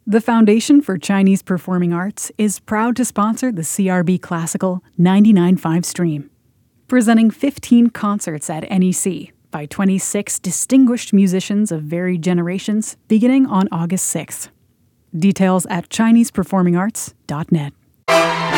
The Foundation for Chinese Performing Arts is proud to sponsor the CRB Classical 99.5 stream, presenting 15 concerts at NEC by 26 distinguished musicians of varied generations beginning on August 6th. Details at ChinesePerformingArts.net.